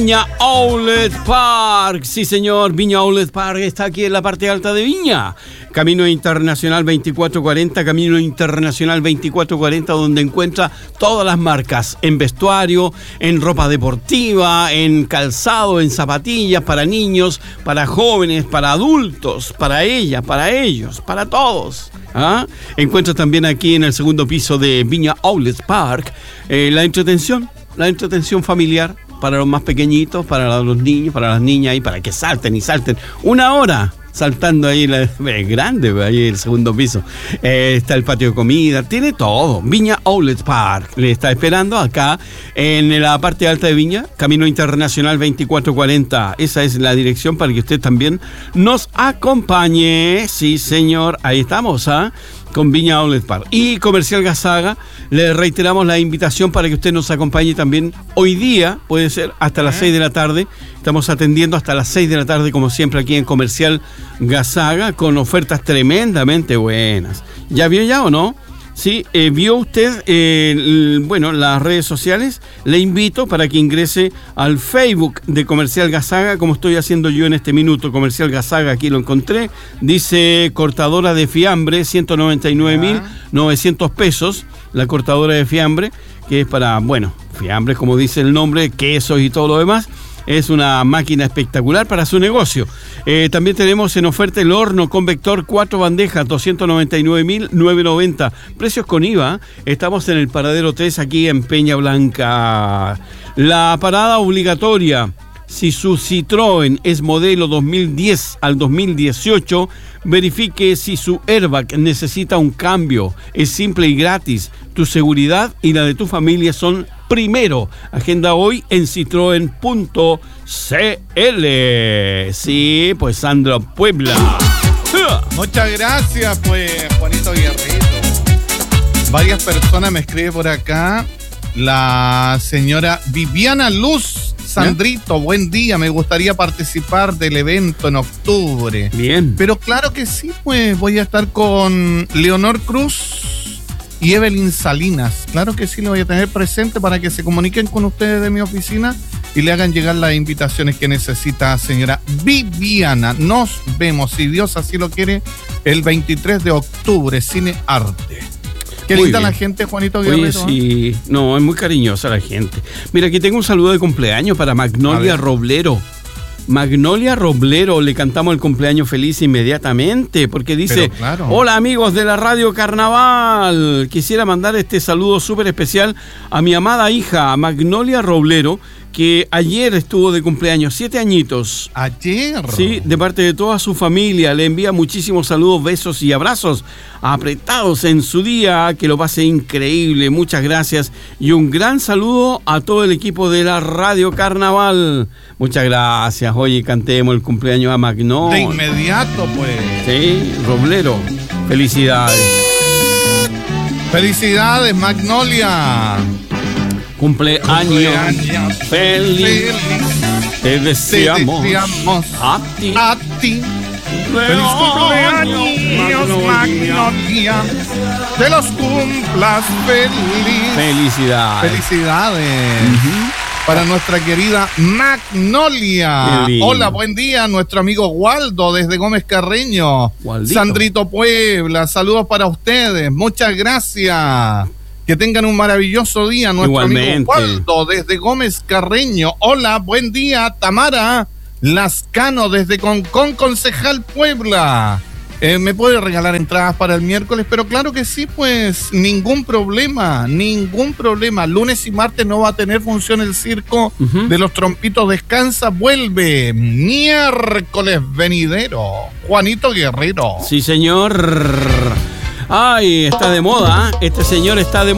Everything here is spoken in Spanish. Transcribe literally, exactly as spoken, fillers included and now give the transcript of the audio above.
Viña Outlet Park. Sí, señor, Viña Outlet Park está aquí en la parte alta de Viña. Camino Internacional veinticuatro cuarenta, Camino Internacional veinticuatro cuarenta, donde encuentra todas las marcas en vestuario, en ropa deportiva, en calzado, en zapatillas para niños, para jóvenes, para adultos, para ella, para ellos, para todos. ¿Ah? Encuentra también aquí en el segundo piso de Viña Outlet Park eh, la entretención, la entretención familiar para los más pequeñitos, para los niños, para las niñas y para que salten y salten una hora. Saltando ahí, la, es grande, ahí el segundo piso. Eh, está el patio de comida, tiene todo. Viña Outlet Park le está esperando acá en la parte alta de Viña, Camino Internacional veinticuatro cuarenta. Esa es la dirección para que usted también nos acompañe. Sí, señor, ahí estamos, ¿ah? Con Viña Outlet Park. Y Comercial Gasaga, le reiteramos la invitación para que usted nos acompañe también hoy día, puede ser hasta las seis de la tarde. Estamos atendiendo hasta las seis de la tarde, como siempre, aquí en Comercial Gasaga, con ofertas tremendamente buenas. ¿Ya vio ya o no? Sí, eh, vio usted, eh, el, bueno, las redes sociales. Le invito para que ingrese al Facebook de Comercial Gasaga, como estoy haciendo yo en este minuto. Comercial Gasaga, aquí lo encontré. Dice cortadora de fiambre, ciento noventa y nueve mil novecientos pesos. La cortadora de fiambre, que es para, bueno, fiambre, como dice el nombre, quesos y todo lo demás. Es una máquina espectacular para su negocio. Eh, también tenemos en oferta el horno convector, cuatro bandejas, doscientos noventa y nueve mil novecientos noventa. Precios con I V A. Estamos en el paradero tres aquí en Peña Blanca. La parada obligatoria. Si su Citroën es modelo dos mil diez al dos mil dieciocho, verifique si su airbag necesita un cambio. Es simple y gratis. Tu seguridad y la de tu familia son primero. Agenda hoy en citroen punto c l. Sí, pues Sandra Puebla. Muchas gracias, pues, Juanito Guerrero. Varias personas me escriben por acá. La señora Viviana Luz. Sandrito, ¿Eh? Buen día, me gustaría participar del evento en octubre. Bien. Pero claro que sí, pues voy a estar con Leonor Cruz y Evelyn Salinas. Claro que sí, lo voy a tener presente para que se comuniquen con ustedes de mi oficina y le hagan llegar las invitaciones que necesita, señora Viviana. Nos vemos, si Dios así lo quiere, el veintitrés de octubre, Cine Arte. Qué muy linda bien. La gente, Juanito Guerrero. Oye, sí, no, es muy cariñosa la gente. Mira, aquí tengo un saludo de cumpleaños para Magnolia Roblero. Magnolia Roblero, le cantamos el cumpleaños feliz inmediatamente, porque dice, Pero, claro. Hola amigos de la Radio Carnaval, quisiera mandar este saludo súper especial a mi amada hija, Magnolia Roblero, que ayer estuvo de cumpleaños, siete añitos. ¿Ayer? Sí, de parte de toda su familia, le envía muchísimos saludos, besos y abrazos apretados en su día, que lo pase increíble, muchas gracias, y un gran saludo a todo el equipo de la Radio Carnaval. Muchas gracias, oye, cantemos el cumpleaños a Magnolia. De inmediato, pues. Sí, Roblero, felicidades. Felicidades, Magnolia. Cumpleaños, cumpleaños feliz, feliz. Te deseamos, Te deseamos a ti, a ti. Feliz cumpleaños, Magnolia. Magnolia. Te los cumplas feliz. Felicidades. Felicidades. Uh-huh. Para nuestra querida Magnolia. Hola, buen día, nuestro amigo Waldo desde Gómez Carreño. Waldito. Sandrito Puebla, saludos para ustedes. Muchas gracias. Que tengan un maravilloso día, nuestro Igualmente. amigo Waldo desde Gómez Carreño. Hola, buen día, Tamara Lascano desde Concón, Concejal Puebla. Eh, ¿Me puede regalar entradas para el miércoles? Pero claro que sí, pues ningún problema, ningún problema. Lunes y martes no va a tener función el circo uh-huh. de los trompitos. Descansa, vuelve miércoles venidero. Juanito Guerrero. Sí, señor. Ay, está de moda, ¿eh? Este señor está de moda.